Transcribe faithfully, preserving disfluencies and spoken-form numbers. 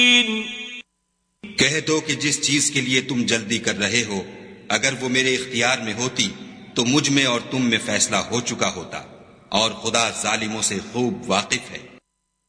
कह दो कि जिस चीज के लिए तुम जल्दी कर रहे हो, अगर वो मेरे इख्तियार में होती तो मुझ में और तुम में फैसला हो चुका होता, और खुदा जालिमों से खूब वाकिफ है।